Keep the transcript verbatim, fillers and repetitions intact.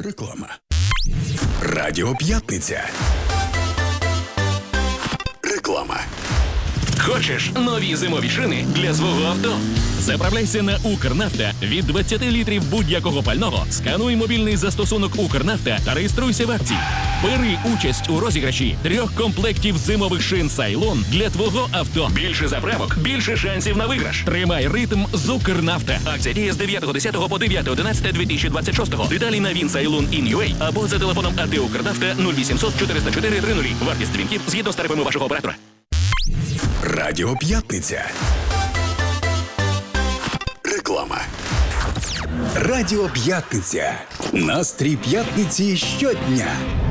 Реклама. Радіо П'ятниця. Реклама. Хочеш нові зимові шини для свого авто? Заправляйся на «Укрнафта» від двадцять літрів будь-якого пального, скануй мобільний застосунок «Укрнафта» та реєструйся в акції. Бери участь у розіграші трьох комплектів зимових шин «Сайлон» для твого авто. Більше заправок, більше шансів на виграш. Тримай ритм з «Укрнафта». Акція діє з дев'ятого десятого по дев'яте одинадцяте дві тисячі двадцять шостого. Деталі на він сайлон точка ін ю ей або за телефоном АТ «Укрнафта» нуль вісімсот чотириста чотири три нуль. Вартість дзвінків згідно з тарифами вашого оператора. Радіо П'ятниця. Реклама. Радіо П'ятниця. Настрій п'ятниці щодня.